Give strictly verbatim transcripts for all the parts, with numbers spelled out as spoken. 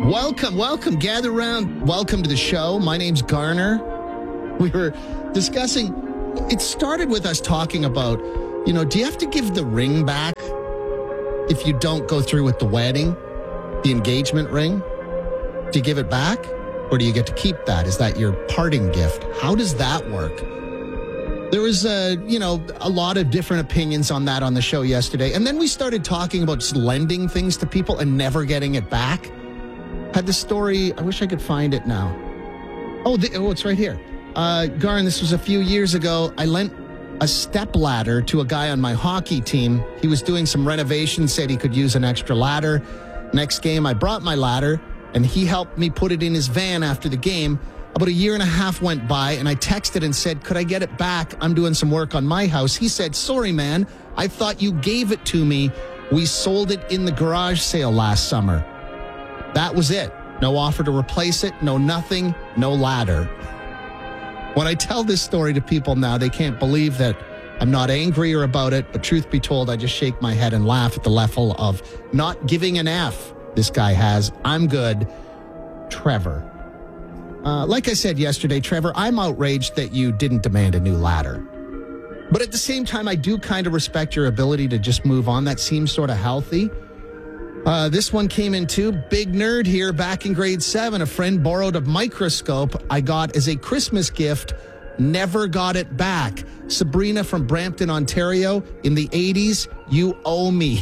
Welcome, welcome. Gather around. Welcome to the show. My name's Garner. We were discussing, it started with us talking about, you know, do you have to give the ring back if you don't go through with the wedding, the engagement ring? Do you give it back or do you get to keep that? Is that your parting gift? How does that work? There was, uh, you know, a lot of different opinions on that on the show yesterday. And then we started talking about just lending things to people and never getting it back. Had the story, I wish I could find it now. Oh, the, oh it's right here. Uh, Garn, this was a few years ago. I lent a step ladder to a guy on my hockey team. He was doing some renovations, said he could use an extra ladder. Next game, I brought my ladder, and he helped me put it in his van after the game. About a year and a half went by, and I texted and said, could I get it back? I'm doing some work on my house. He said, sorry, man. I thought you gave it to me. We sold it in the garage sale last summer. That was it. No offer to replace it, no nothing, no ladder. When I tell this story to people now, they can't believe that I'm not angrier about it, but truth be told, I just shake my head and laugh at the level of not giving an F this guy has. I'm good. Trevor. Uh, like I said yesterday, Trevor, I'm outraged that you didn't demand a new ladder. But at the same time, I do kind of respect your ability to just move on. That seems sort of healthy. Uh, this one came in too. Big nerd here. Back in grade seven, a friend borrowed a microscope I got as a Christmas gift. Never got it back. Sabrina from Brampton, Ontario. In the eighties, you owe me.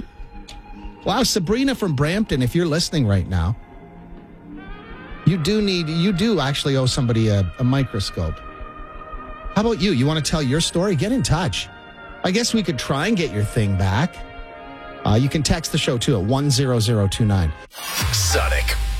Wow, Sabrina from Brampton, if you're listening right now, you do need, you do actually owe somebody a, a microscope. How about you? You want to tell your story? Get in touch. I guess we could try and get your thing back. Uh, you can text the show too at one zero zero two nine. Sonic